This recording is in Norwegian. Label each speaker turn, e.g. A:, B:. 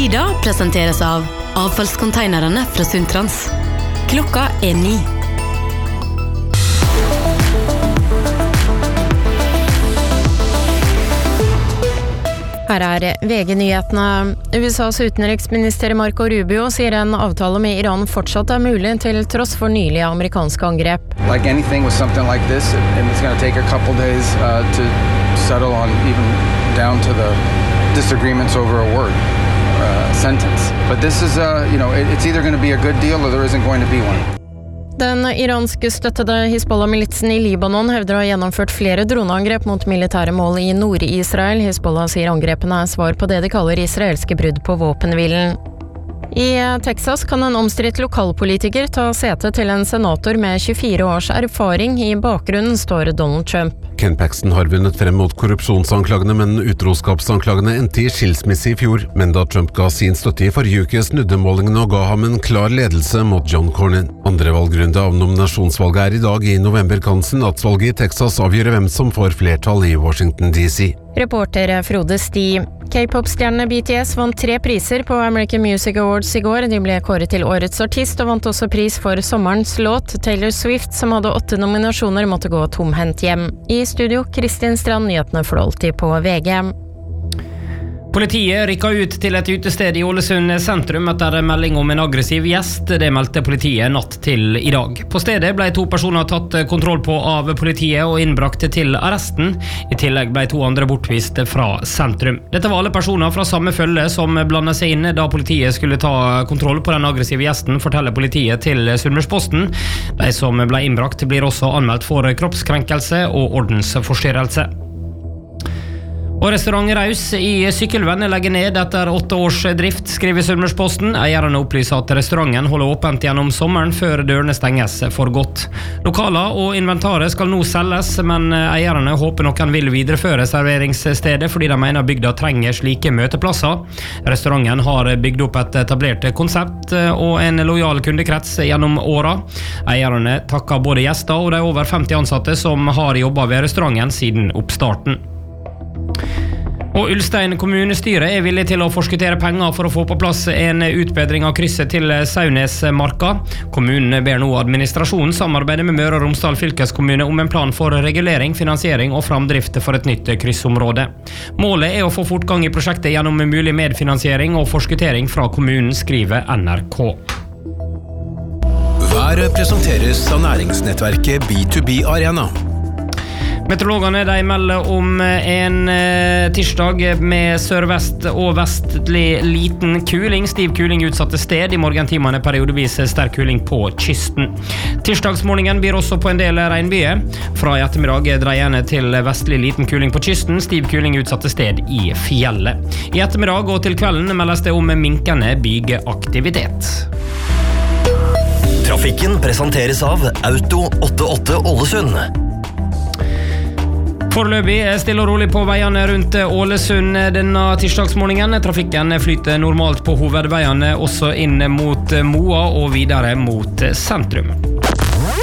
A: Nyhetstida presenteres av avfallskonteinerne fra Sundtrans. Klokka 9.
B: Her VG-nyhetene. USAs utenriksminister Marco Rubio sier en avtale med Iran fortsatt mulig til tross for nylige amerikanske angrep.
C: Like anything with something like this, it's going to take a couple days to settle on even down to the disagreements over a word, sentence. But this is, it's either going to be a good deal or there isn't going to be one.
B: Den iranske støttede Hizbollah-militsen I Libanon hevder å ha gjennomført flere droneangrep mot militære mål I Nord-Israel. Hizbollah sier angrepene svar på det de kaller israelske brudd på våpenhvilen. I Texas kan en omstridt lokalpolitiker ta sete til en senator med 24 års erfaring. I bakgrunnen står Donald Trump.
D: Ken Paxton har vunnet frem mot korrupsjonsanklagene, men utroskapsanklagene endte I skilsmisse I fjor. Men da Trump ga sin støtte I forrige uke, snudde målingene og ga ham en klar ledelse mot John Cornyn. Andre valgrunde av nominasjonsvalget I dag. I november kan senatsvalget I Texas avgjøre hvem som får flertall I Washington DC.
B: Reporter Frode Sti. K-pop-stjernene BTS vant 3 priser på American Music Awards I går. De ble kåret til årets artist og vant også pris for sommerens låt. Taylor Swift, som hadde 8 nominasjoner, måtte gå tomhendt hjem. I studio, Kristin Strand, nyhetene for alltid på VG.
E: Politiet rykket ut til et utested I Ålesund sentrum etter melding om en aggressiv gjest. Det meldte politiet natt til I dag. På stedet ble 2 personer tatt kontroll på av politiet og innbrakt til arresten. I tillegg ble 2 andre bortvist fra sentrum. Dette var alle personer fra samme følge som blandet seg inn da politiet skulle ta kontroll på den aggressive gjesten, forteller politiet til Sunnmørsposten. De som ble innbrakt blir også anmeldt for kroppskrenkelse og ordensforstyrrelse. Og restaurant Raus I Sykkylven legger ned etter 8 års drift, skriver Sunnmørsposten. Eierne opplyser at restauranten holder åpent gjennom sommeren før dørene stenges for godt. Lokaler og inventaret skal nå selges, men eierne håper noen vil videreføre serveringsstedet fordi de mener bygda trenger slike møteplasser. Restauranten har bygd opp et etablert konsept og en lojal kundekrets gjennom åra. Eierne takker både gjester og de over 50 ansatte som har jobbet ved restauranten siden oppstarten. Og Ulstein kommunestyre villig til å forskuttere penger for å få på plass en utbedring av krysset til Saunesmarka. Kommunen ber nå administrasjonen samarbeide med Møre og Romsdal fylkeskommune om en plan for regulering, finansiering og framdrift for et nytt kryssområde. Målet å få fortgang I prosjektet gjennom mulig medfinansiering og forskutering fra kommunen, skriver NRK.
F: Været presenteres av næringsnettverket B2B Arena.
E: Meteorologene de melder om en tirsdag med sørvest og vestlig liten kuling, stiv kuling utsatte sted I morgentimene periodevis sterk kuling på kysten. Tirsdagsmorgenen blir også på en del regnbyer. Fra I ettermiddag dreiende til vestlig liten kuling på kysten, stiv kuling utsatte sted I fjellet. I ettermiddag og til kvelden meldes det om minkende bygeaktivitet.
G: Trafikken presenteres av Auto 88 Ålesund.
E: Foreløpig stille og rolig på veiene rundt Ålesund denne tirsdagsmorgenen. Trafikken flyter normalt på hovedveiene også inn mot Moa og videre mot sentrum.